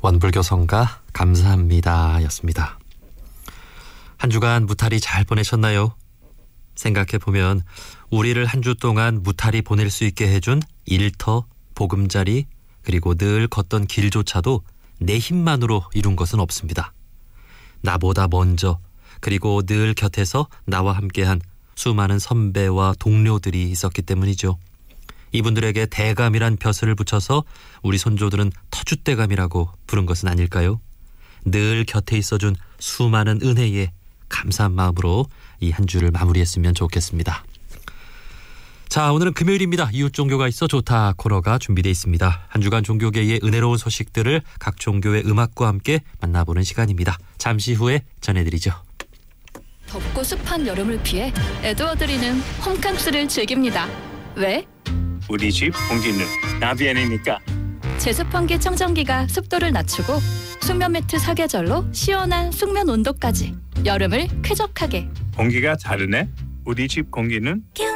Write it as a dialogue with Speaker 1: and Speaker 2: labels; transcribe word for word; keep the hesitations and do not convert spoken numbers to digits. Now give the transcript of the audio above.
Speaker 1: 원불교성가 감사합니다 였습니다. 한 주간 무탈히 잘 보내셨나요? 생각해보면 우리를 한 주 동안 무탈히 보낼 수 있게 해준 일터, 보금자리, 그리고 늘 걷던 길조차도 내 힘만으로 이룬 것은 없습니다. 나보다 먼저, 그리고 늘 곁에서 나와 함께한 수많은 선배와 동료들이 있었기 때문이죠. 이분들에게 대감이란 벼슬을 붙여서 우리 선조들은 터줏대감이라고 부른 것은 아닐까요? 늘 곁에 있어준 수많은 은혜에 감사한 마음으로 이 한 주를 마무리했으면 좋겠습니다. 자, 오늘은 금요일입니다. 이웃 종교가 있어 좋다 코너가 준비되어 있습니다. 한 주간 종교계의 은혜로운 소식들을 각 종교의 음악과 함께 만나보는 시간입니다. 잠시 후에 전해드리죠.
Speaker 2: 덥고 습한 여름을 피해 에드워드리는 홈캉스를 즐깁니다. 왜?
Speaker 3: 우리 집 공기는 나비엔이니까.
Speaker 2: 제습환기 청정기가 습도를 낮추고 숙면 매트 사계절로 시원한 숙면 온도까지 여름을 쾌적하게.
Speaker 3: 공기가 다르네. 우리 집 공기는